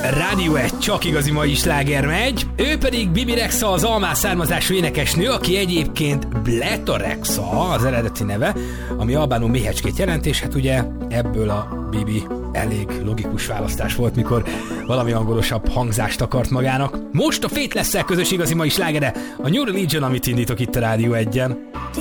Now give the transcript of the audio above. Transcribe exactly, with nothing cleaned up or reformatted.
Rádió egy csak igazi mai sláger megy, ő pedig Bibi Rexha, az almás származású énekesnő, aki egyébként Bleta Rexha az eredeti neve, ami albánul méhecskét jelent, és hát ugye ebből a Bibi elég logikus választás volt, mikor valami angolosabb hangzást akart magának. Most a Faithless-szel közös igazi mai slágere, a New Religion, amit indítok itt a Rádió egyen.